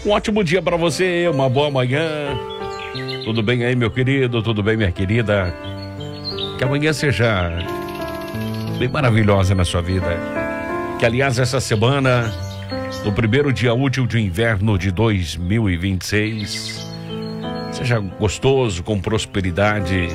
Um ótimo dia para você, uma boa manhã. Tudo bem aí, meu querido? Tudo bem, minha querida? Que amanhã seja bem maravilhosa na sua vida. Que, aliás, essa semana, no primeiro dia útil de inverno de 2026, seja gostoso, com prosperidade,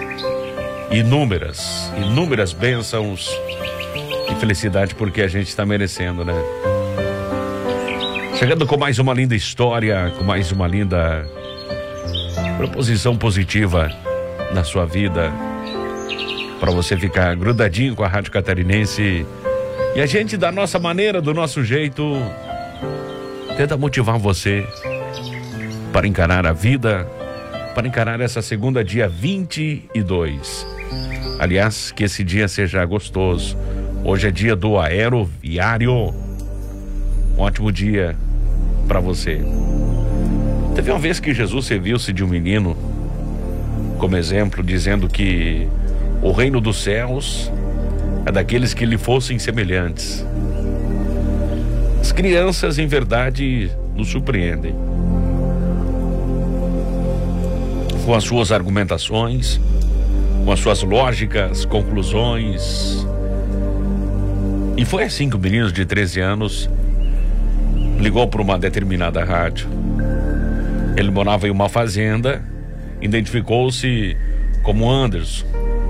inúmeras bênçãos e felicidade, porque a gente está merecendo, né? Chegando com mais uma linda história, com mais uma linda proposição positiva na sua vida, para você ficar grudadinho com a Rádio Catarinense. E a gente, da nossa maneira, do nosso jeito, tenta motivar você para encarar a vida, para encarar essa segunda, dia 22. Aliás, que esse dia seja gostoso. Hoje é dia do aeroviário. Um ótimo dia para você. Teve uma vez que Jesus serviu-se de um menino como exemplo, dizendo que o reino dos céus é daqueles que lhe fossem semelhantes. As crianças, em verdade, nos surpreendem com as suas argumentações, com as suas lógicas, conclusões. E foi assim que o menino de 13 anos ligou para uma determinada rádio. Ele morava em uma fazenda, identificou-se como Anderson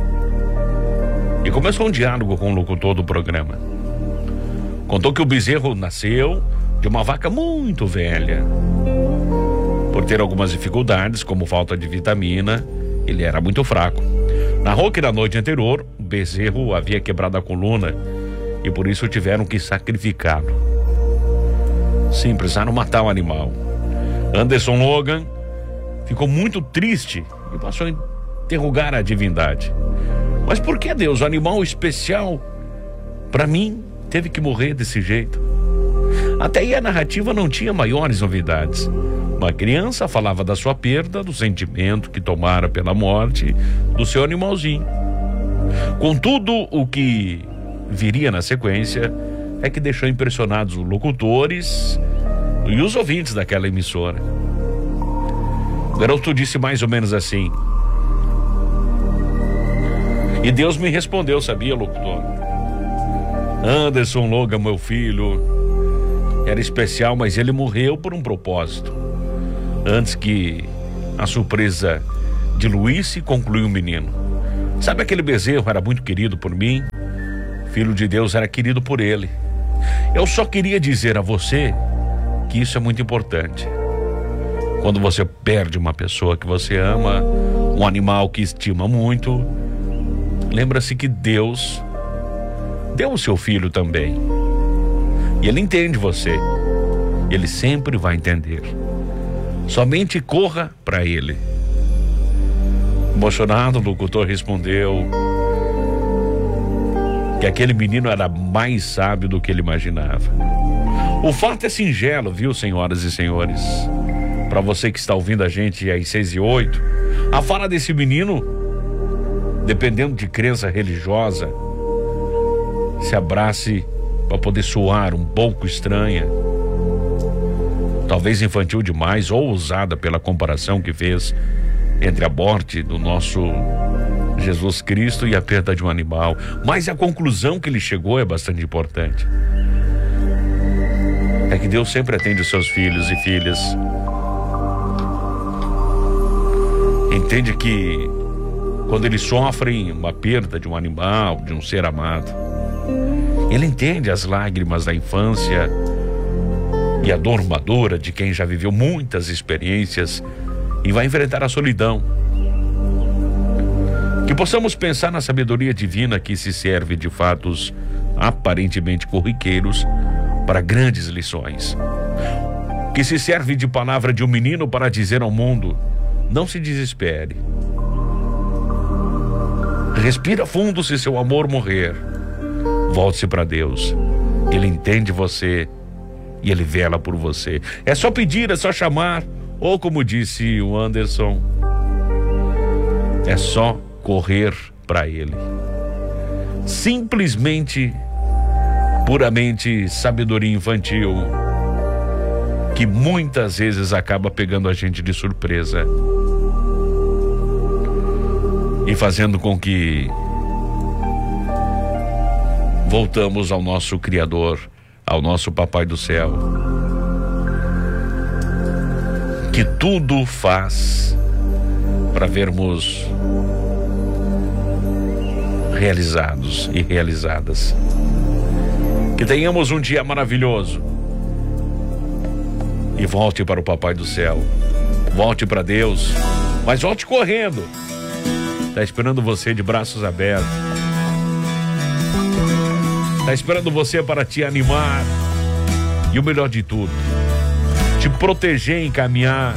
e começou um diálogo com o locutor do programa. Contou que o bezerro nasceu de uma vaca muito velha. Por ter algumas dificuldades, como falta de vitamina, ele era muito fraco. Narrou que na noite anterior o bezerro havia quebrado a coluna e por isso tiveram que sacrificá-lo. Sim, precisaram matar o animal. Anderson Logan ficou muito triste e passou a interrogar a divindade. Mas por que, Deus, o animal especial para mim teve que morrer desse jeito? Até aí a narrativa não tinha maiores novidades. Uma criança falava da sua perda, do sentimento que tomara pela morte do seu animalzinho. Contudo, o que viria na sequência é que deixou impressionados os locutores e os ouvintes daquela emissora. O garoto disse mais ou menos assim: e Deus me respondeu, sabia, locutor? Anderson Logan, meu filho, era especial, mas ele morreu por um propósito. Antes que a surpresa diluísse, concluiu o menino. Sabe, aquele bezerro era muito querido por mim. Filho de Deus era querido por ele. Eu só queria dizer a você que isso é muito importante. Quando você perde uma pessoa que você ama, um animal que estima muito, lembra-se que Deus deu o seu filho também. E ele entende você. Ele sempre vai entender. Somente corra para ele. Emocionado, o locutor respondeu que aquele menino era mais sábio do que ele imaginava. O fato é singelo, viu, senhoras e senhores? Para você que está ouvindo a gente às 6h08, a fala desse menino, dependendo de crença religiosa, se abrace para poder soar um pouco estranha, talvez infantil demais ou ousada pela comparação que fez entre a morte do nosso Jesus Cristo e a perda de um animal. Mas a conclusão que ele chegou é bastante importante. É que Deus sempre atende os seus filhos e filhas. Entende que quando eles sofrem uma perda de um animal, de um ser amado, Ele entende as lágrimas da infância e a dor madura de quem já viveu muitas experiências e vai enfrentar a solidão. Que possamos pensar na sabedoria divina que se serve de fatos aparentemente corriqueiros para grandes lições. Que se serve de palavra de um menino para dizer ao mundo: não se desespere. Respira fundo se seu amor morrer. Volte-se para Deus. Ele entende você e Ele vela por você. É só pedir, é só chamar. Ou como disse o Anderson, é só correr para Ele. Simplesmente, puramente sabedoria infantil que muitas vezes acaba pegando a gente de surpresa e fazendo com que voltamos ao nosso Criador, ao nosso Papai do Céu, que tudo faz para vermos realizados e realizadas. Que tenhamos um dia maravilhoso e volte para o Papai do Céu, volte para Deus, mas volte correndo. Está esperando você de braços abertos, está esperando você para te animar e o melhor de tudo, te proteger e encaminhar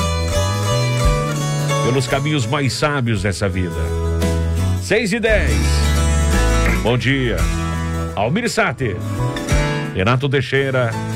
pelos caminhos mais sábios dessa vida. 6:10. Bom dia. Almir Sater, Renato Teixeira,